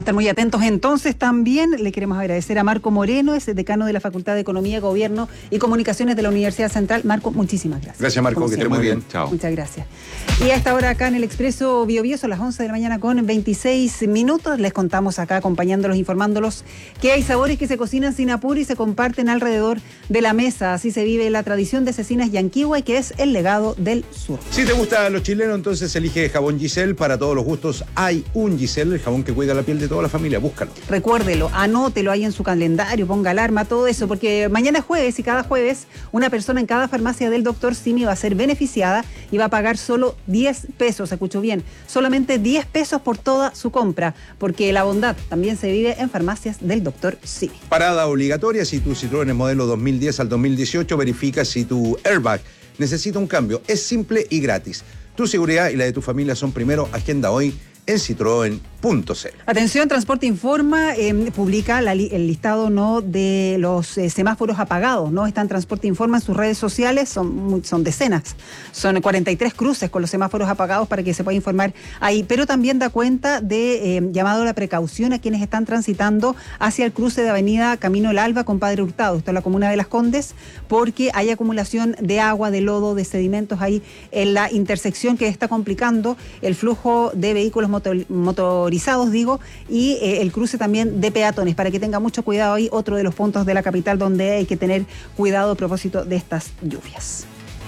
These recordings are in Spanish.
estar muy atentos. Entonces también le queremos agradecer a Marco Moreno, es decano de la Facultad de Economía, Gobierno y Comunicaciones de la Universidad Central. Marco, muchísimas gracias. Gracias, Marco, que esté muy bien. Chao. Muchas gracias. Y a esta hora acá en el Expreso BioBio son las 11 de la mañana con 26 minutos. Les contamos acá, acompañándolos, informándolos que hay sabores que se cocinan sin apuro y se comparten alrededor de la mesa. Así se vive la tradición de Cecinas Yanquihue, que es el legado del sur. Si te gusta lo chileno, entonces elige jabón Giselle. Para todos los gustos hay un Giselle, el jabón que cuida la piel de toda la familia. Búscalo. Recuérdelo, anótelo ahí en su calendario, ponga alarma, todo eso, porque mañana es jueves y cada jueves una persona en cada farmacia del Dr. Simi va a ser beneficiada y va a pagar solo 10 pesos, escuchó bien, solamente 10 pesos por toda su compra, porque la bondad también se vive en farmacias del Dr. Simi. Parada obligatoria: si tu Citroën es modelo 2010 al 2018, verifica si tu airbag necesita un cambio. Es simple y gratis. Tu seguridad y la de tu familia son primero. Agenda hoy en Citroën.cl. Atención, Transporte Informa publica el listado no de los semáforos apagados, ¿no? Está en Transporte Informa en sus redes sociales, son decenas, son 43 cruces con los semáforos apagados para que se pueda informar ahí, pero también da cuenta de llamado a la precaución a quienes están transitando hacia el cruce de Avenida Camino El Alba con Padre Hurtado, esto es la comuna de Las Condes, porque hay acumulación de agua, de lodo, de sedimentos ahí en la intersección que está complicando el flujo de vehículos motorizados, y el cruce también de peatones, para que tenga mucho cuidado ahí, otro de los puntos de la capital donde hay que tener cuidado a propósito de estas lluvias.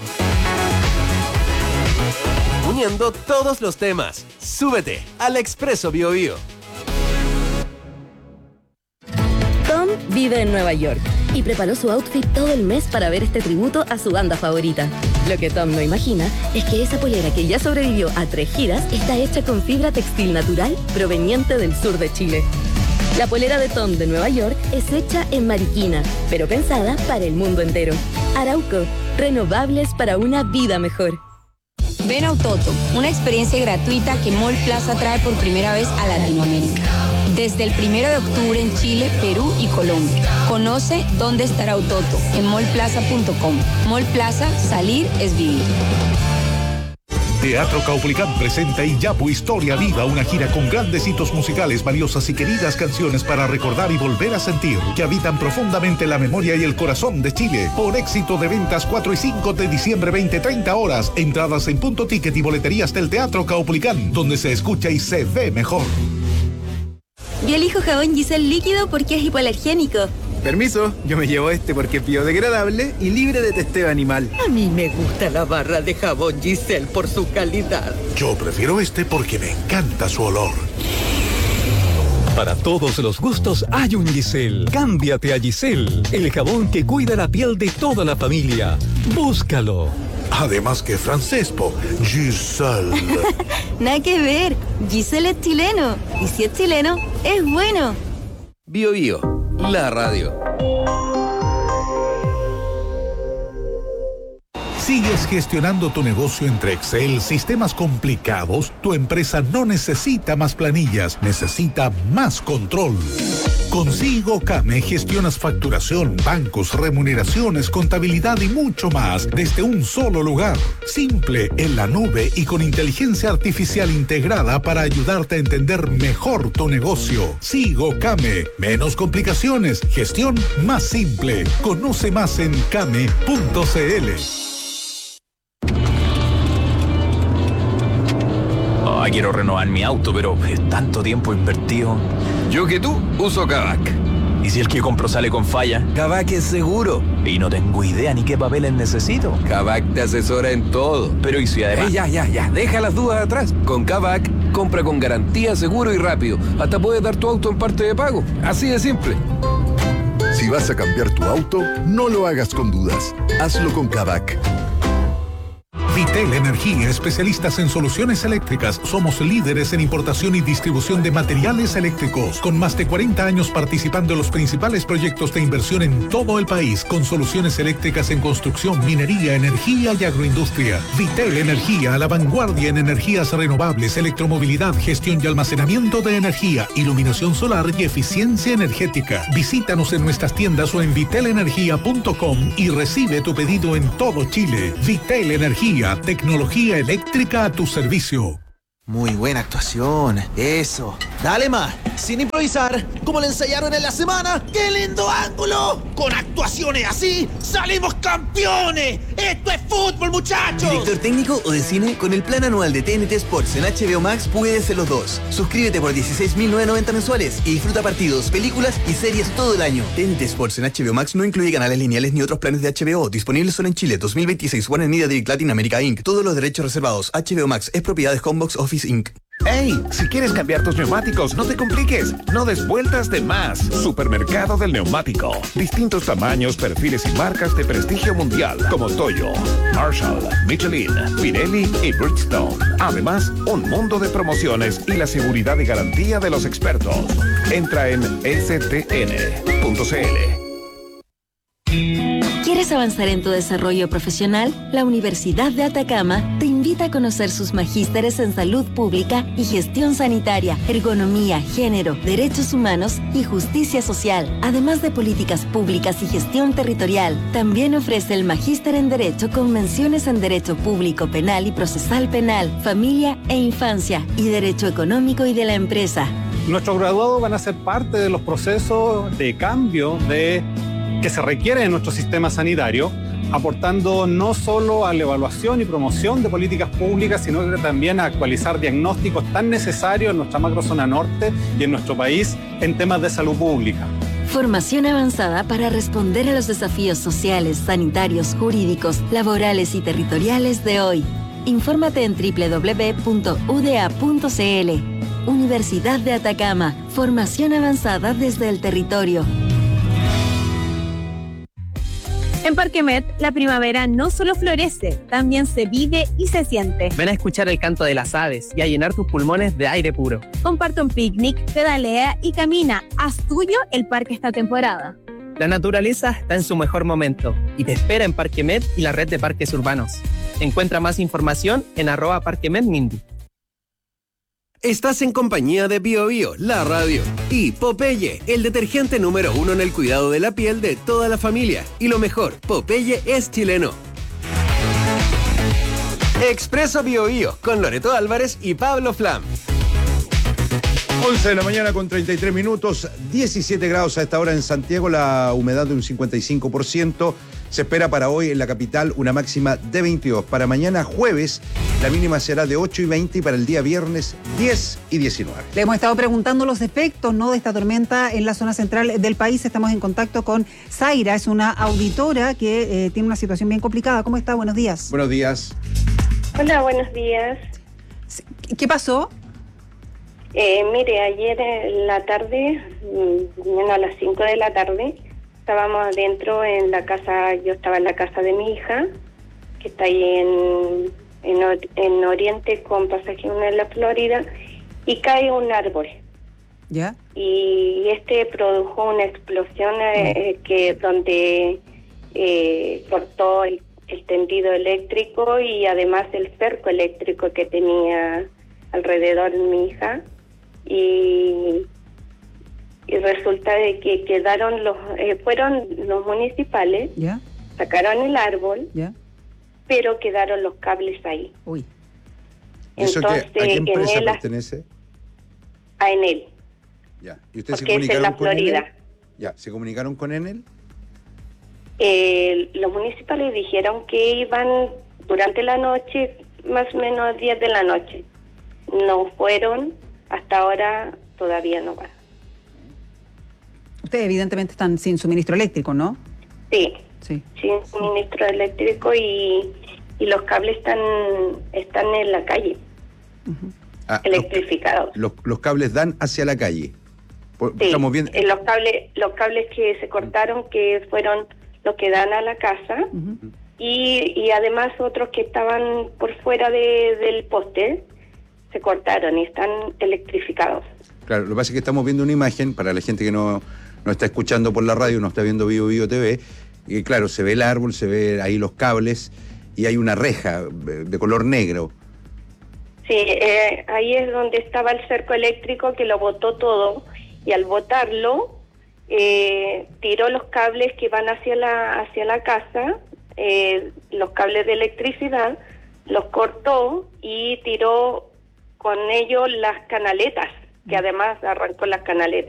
Uniendo todos los temas, súbete al Expreso BioBio. Tom vive en Nueva York y preparó su outfit todo el mes para ver este tributo a su banda favorita. Lo que Tom no imagina es que esa polera que ya sobrevivió a 3 giras está hecha con fibra textil natural proveniente del sur de Chile. La polera de Tom de Nueva York es hecha en Mariquina, pero pensada para el mundo entero. Arauco, renovables para una vida mejor. Ven a Autoto, una experiencia gratuita que Mall Plaza trae por primera vez a Latinoamérica. Desde el 1 de octubre en Chile, Perú y Colombia. Conoce dónde estará Autoto en mallplaza.com. Mall Plaza, salir es vivir. Teatro Caupolicán presenta Iyapu Historia Viva, una gira con grandes hitos musicales, valiosas y queridas canciones para recordar y volver a sentir, que habitan profundamente la memoria y el corazón de Chile. Por éxito de ventas 4 y 5 de diciembre, 20-30 horas. Entradas en Punto Ticket y boleterías del Teatro Caupolicán, donde se escucha y se ve mejor. Yo elijo jabón Giselle líquido porque es hipoalergénico. Permiso, yo me llevo este porque es biodegradable y libre de testeo animal. A mí me gusta la barra de jabón Giselle por su calidad. Yo prefiero este porque me encanta su olor. Para todos los gustos hay un Giselle. Cámbiate a Giselle, el jabón que cuida la piel de toda la familia. Búscalo. Además que francés, po. Giselle. Nada que ver, Giselle es chileno. Y si es chileno, es bueno. BioBio, la radio. ¿Sigues gestionando tu negocio entre Excel, sistemas complicados? Tu empresa no necesita más planillas, necesita más control. Con Sigo Kame gestionas facturación, bancos, remuneraciones, contabilidad y mucho más desde un solo lugar. Simple, en la nube y con inteligencia artificial integrada para ayudarte a entender mejor tu negocio. Sigo Kame. Menos complicaciones, gestión más simple. Conoce más en kame.cl. Quiero renovar mi auto, pero es tanto tiempo invertido. Yo que tú uso Kavak. ¿Y si el que compro sale con falla? Kavak es seguro. Y no tengo idea ni qué papeles necesito. Kavak te asesora en todo. Pero ¿y si además? Ya, deja las dudas atrás. Con Kavak, compra con garantía, seguro y rápido. Hasta puedes dar tu auto en parte de pago. Así de simple. Si vas a cambiar tu auto, no lo hagas con dudas. Hazlo con Kavak. Vitel Energía, especialistas en soluciones eléctricas. Somos líderes en importación y distribución de materiales eléctricos, con más de 40 años participando en los principales proyectos de inversión en todo el país, con soluciones eléctricas en construcción, minería, energía y agroindustria. Vitel Energía, a la vanguardia en energías renovables, electromovilidad, gestión y almacenamiento de energía, iluminación solar y eficiencia energética. Visítanos en nuestras tiendas o en vitelenergia.com y recibe tu pedido en todo Chile. Vitel Energía, tecnología eléctrica a tu servicio. Muy buena actuación, eso. Dale más, sin improvisar, como lo ensayaron en la semana. ¡Qué lindo ángulo! Con actuaciones así, ¡salimos campeones! ¡Esto es fútbol, muchachos! ¿Director técnico o de cine? Con el plan anual de TNT Sports en HBO Max puedes ser los dos. Suscríbete por 16.990 mensuales y disfruta partidos, películas y series todo el año. TNT Sports en HBO Max no incluye canales lineales ni otros planes de HBO. Disponibles solo en Chile. 2026. Warner Media Direct Latin America Inc. Todos los derechos reservados. HBO Max es propiedad de Homebox Office Inc. ¡Ey! Si quieres cambiar tus neumáticos, no te compliques. No des vueltas de más. Supermercado del Neumático. Distintos tamaños, perfiles y marcas de prestigio mundial como Toyo, Marshall, Michelin, Pirelli y Bridgestone. Además, un mundo de promociones y la seguridad y garantía de los expertos. Entra en stn.cl. ¿Quieres avanzar en tu desarrollo profesional? La Universidad de Atacama te invita a conocer sus magísteres en Salud Pública y Gestión Sanitaria, Ergonomía, Género, Derechos Humanos y Justicia Social, además de Políticas Públicas y Gestión Territorial. También ofrece el Magíster en Derecho con menciones en Derecho Público, Penal y Procesal Penal, Familia e Infancia y Derecho Económico y de la Empresa. Nuestros graduados van a ser parte de los procesos de cambio que se requiere en nuestro sistema sanitario, aportando no solo a la evaluación y promoción de políticas públicas, sino que también a actualizar diagnósticos tan necesarios en nuestra macrozona norte y en nuestro país en temas de salud pública. Formación avanzada para responder a los desafíos sociales, sanitarios, jurídicos, laborales y territoriales de hoy. Infórmate en www.uda.cl. Universidad de Atacama. Formación avanzada desde el territorio. En Parque Met, la primavera no solo florece, también se vive y se siente. Ven a escuchar el canto de las aves y a llenar tus pulmones de aire puro. Comparte un picnic, pedalea y camina. Haz tuyo el parque esta temporada. La naturaleza está en su mejor momento y te espera en Parque Met y la red de parques urbanos. Encuentra más información en @parquemetmindy. Estás en compañía de Bio Bio, la radio, y Popeye, el detergente número 1 en el cuidado de la piel de toda la familia. Y lo mejor, Popeye es chileno. Expreso Bio Bio, con Loreto Álvarez y Pablo Flam. 11 de la mañana con 33 minutos, 17 grados a esta hora en Santiago, la humedad de un 55%. Se espera para hoy en la capital una máxima de 22. Para mañana jueves, la mínima será de 8 y 20 y para el día viernes 10 y 19. Le hemos estado preguntando los efectos, ¿no?, de esta tormenta en la zona central del país. Estamos en contacto con Zaira, es una auditora que tiene una situación bien complicada. ¿Cómo está? Buenos días. Buenos días. Hola, buenos días. ¿Qué pasó? Mire, ayer en la tarde, a las 5 de la tarde, estábamos adentro en la casa, yo estaba en la casa de mi hija, que está ahí en Oriente con Pasaje 1 en la Florida, y cae un árbol. ¿Ya? Y produjo una explosión donde cortó el tendido eléctrico y además el cerco eléctrico que tenía alrededor de mi hija. Y resulta de que quedaron fueron los municipales, ¿ya?, sacaron el árbol, ¿ya?, pero quedaron los cables ahí. Uy. Entonces, ¿A qué empresa pertenece? A Enel. Ya. ¿Y ustedes se Porque es en la comunicaron con Florida. Enel? Ya. ¿Se comunicaron con Enel? Los municipales dijeron que iban durante la noche, más o menos 10 de la noche. No fueron, hasta ahora todavía no van. Ustedes evidentemente están sin suministro eléctrico, ¿no? Sí, sí, sin suministro eléctrico y los cables están en la calle, electrificados. Los cables dan hacia la calle. Sí, estamos viendo. los cables que se cortaron, que fueron los que dan a la casa, y además otros que estaban por fuera del poste, se cortaron y están electrificados. Claro, lo que pasa es que estamos viendo una imagen, para la gente que no está escuchando por la radio, no está viendo Bio Bio TV, y claro, se ve el árbol, se ve ahí los cables, y hay una reja de color negro. Sí, ahí es donde estaba el cerco eléctrico que lo botó todo, y al botarlo, tiró los cables que van hacia la casa, los cables de electricidad, los cortó y tiró con ellos las canaletas que además arrancó las canaletas.